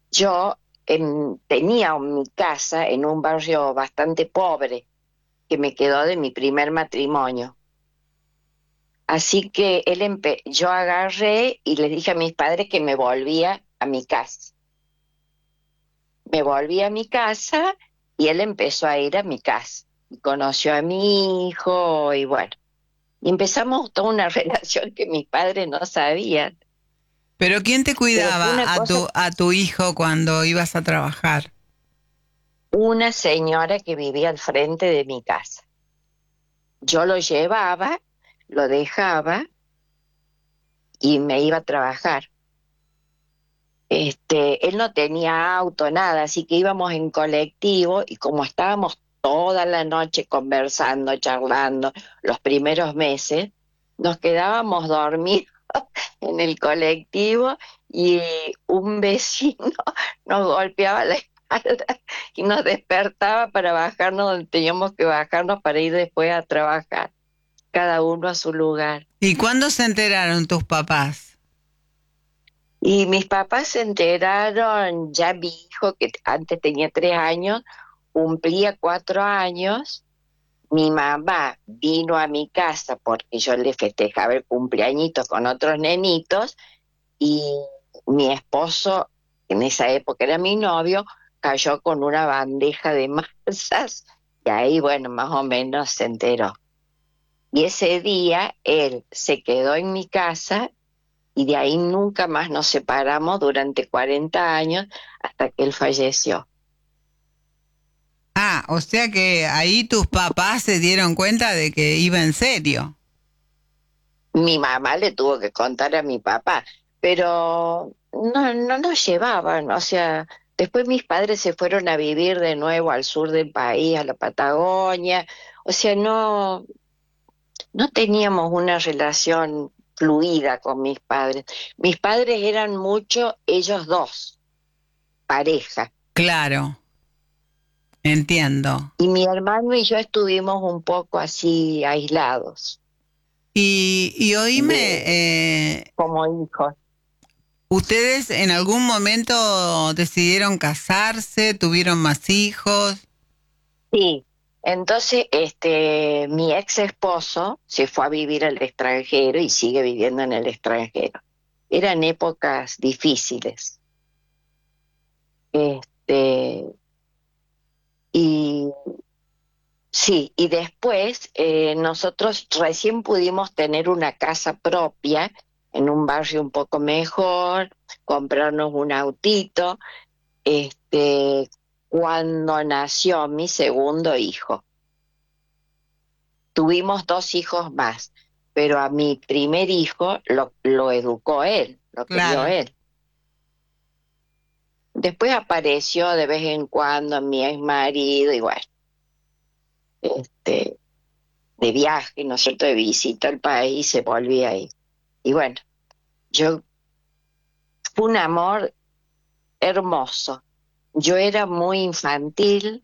yo tenía mi casa en un barrio bastante pobre que me quedó de mi primer matrimonio. Así que yo agarré y les dije a mis padres que me volvía a mi casa. Me volví a mi casa y él empezó a ir a mi casa. Y conoció a mi hijo y bueno, y empezamos toda una relación que mis padres no sabían. Pero ¿quién te Pero fue una cuidaba a cosa, a tu hijo cuando ibas a trabajar? una señora que vivía al frente de mi casa. Yo lo llevaba, lo dejaba y me iba a trabajar. Él no tenía auto, nada, así que íbamos en colectivo y como estábamos toda la noche conversando, charlando, los primeros meses, nos quedábamos dormidos en el colectivo y un vecino nos golpeaba la espalda y nos despertaba para bajarnos donde teníamos que bajarnos para ir después a trabajar, cada uno a su lugar. ¿Y cuándo se enteraron tus papás? Y mis papás se enteraron, ya mi hijo, que antes tenía 3 años, cumplía 4 años. Mi mamá vino a mi casa porque yo le festejaba el cumpleañito con otros nenitos y mi esposo, en esa época era mi novio, cayó con una bandeja de masas y ahí, bueno, más o menos se enteró. Y ese día él se quedó en mi casa y de ahí nunca más nos separamos durante 40 años hasta que él falleció. Ah, o sea que ahí tus papás se dieron cuenta de que iba en serio. Mi mamá le tuvo que contar a mi papá, pero no nos llevaban, o sea, después mis padres se fueron a vivir de nuevo al sur del país, a la Patagonia, o sea, no teníamos una relación fluida con mis padres. Mis padres eran mucho ellos dos, pareja. Claro, entiendo. Y mi hermano y yo estuvimos un poco así aislados, Y oíme, de, como hijos. ¿ustedes en algún momento decidieron casarse, tuvieron más hijos? Sí, entonces mi ex esposo se fue a vivir al extranjero y sigue viviendo en el extranjero. Eran épocas difíciles. Este, y sí, y después nosotros recién pudimos tener una casa propia en un barrio un poco mejor, comprarnos un autito, cuando nació mi segundo hijo. Tuvimos 2 hijos más, pero a mi primer hijo lo educó él, lo crió Claro. él. Después apareció de vez en cuando mi ex marido, y bueno, este, de viaje, ¿no es cierto?, de visita al país, se volvía ahí. Y bueno, yo, fue un amor hermoso. Yo era muy infantil,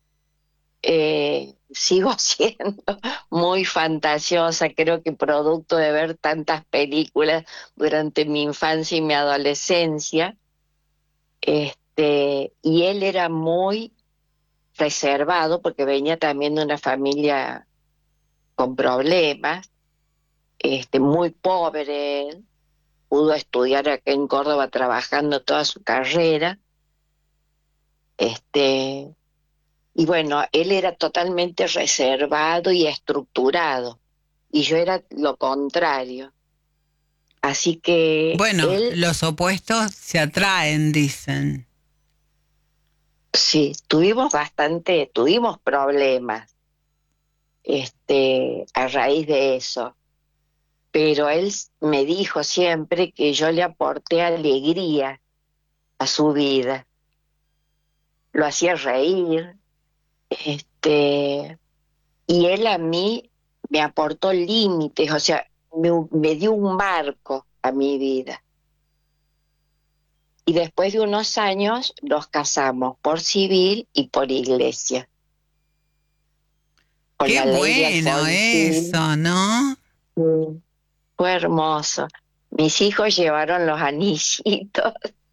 sigo siendo muy fantasiosa, creo que producto de ver tantas películas durante mi infancia y mi adolescencia, y él era muy reservado porque venía también de una familia con problemas, muy pobre él, pudo estudiar acá en Córdoba trabajando toda su carrera, este, y bueno, él era totalmente reservado y estructurado, y yo era lo contrario. Así que Bueno, él, los opuestos se atraen, dicen. sí, tuvimos problemas, a raíz de eso, pero él me dijo siempre que yo le aporté alegría a su vida, lo hacía reír, y él a mí me aportó límites, o sea, me dio un marco a mi vida. Y después de unos años nos casamos por civil y por iglesia, con Qué la ley de bueno Alfonsín. eso, ¿no? Mm, Fue hermoso. Mis hijos llevaron los anillitos.